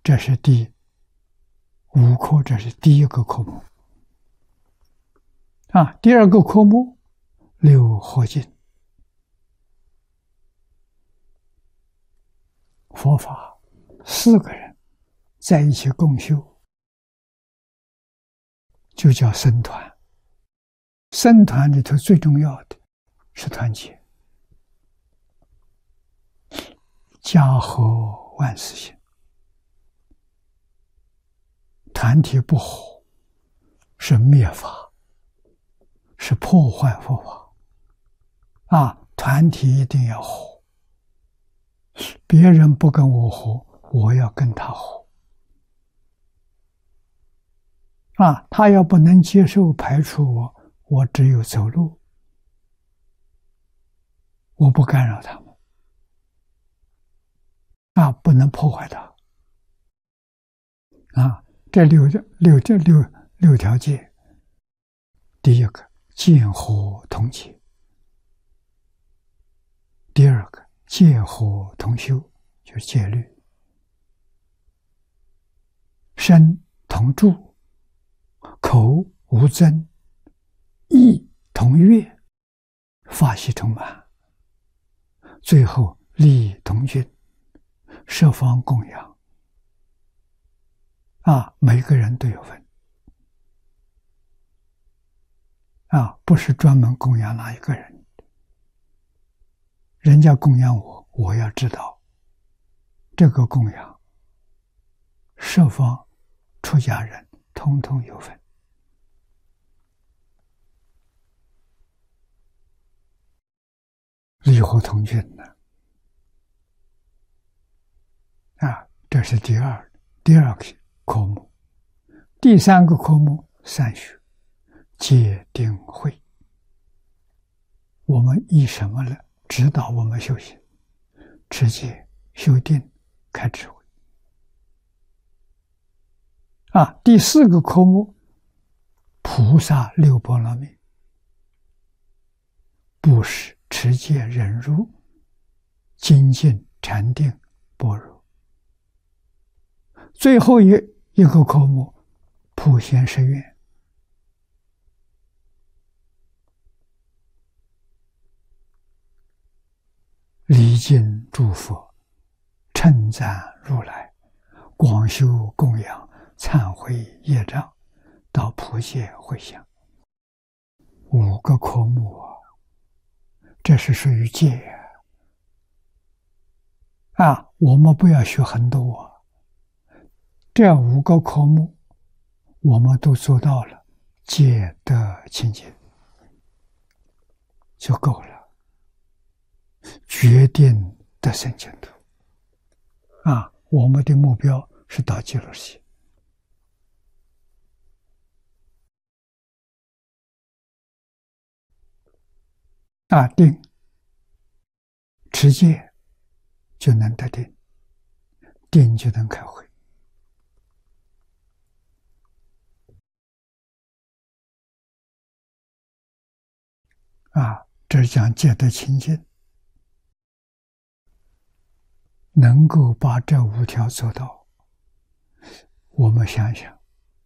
这是第5科，这是第1个科目。第2个科目六合敬，佛法4个人在一起共修，就叫僧团。僧团里头最重要的是团结，家和万事兴。团体不和是灭法，是破坏佛法。团体一定要和，别人不跟我和，我要跟他和。他要不能接受排除我，我只有走路，我不干扰他们，不能破坏他。这六条戒，第1个戒和同结，第2个戒和同修，就是戒律，身同住，口无争，意同悦，法喜同满，最后利同均，十方供养。每个人都有份。不是专门供养哪一个人，人家供养我，我要知道这个供养十方出家人通通有份。利和同均呢？这是第二个科目。第3个科目三学，戒定慧。我们以什么来指导我们修行？持戒、修定、开智慧。第4个科目，菩萨六波罗蜜，布施、持戒、忍辱、精进、禅定、般若。最后一个科目，普贤十愿。礼敬诸佛，称赞如来，广修供养，忏悔业障，到普贤回向。5个科目这是属于戒我们不要学很多这5个科目我们都做到了，戒德清净就够了，决定得生净土。我们的目标是到极乐世界。定，持戒就能得定，定就能开慧。这是讲戒德清净，能够把这5条做到，我们想想，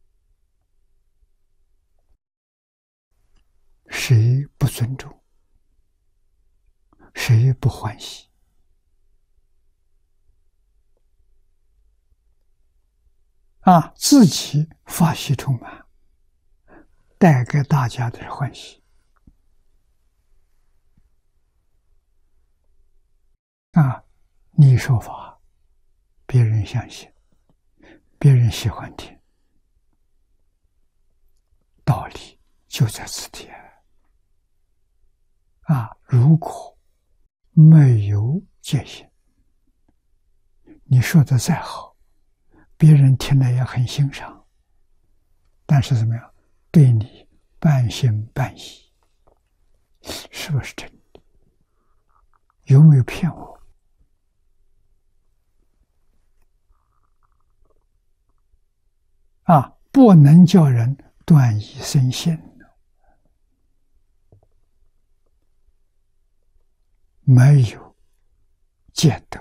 谁不尊重，谁不欢喜？自己法喜充满，带给大家的是欢喜。你说法，别人相信，别人喜欢听，道理就在此地如果没有戒心，你说的再好，别人听了也很欣赏，但是怎么样，对你半信半疑，是不是真的？有没有骗我？不能叫人断疑生信，没有戒德，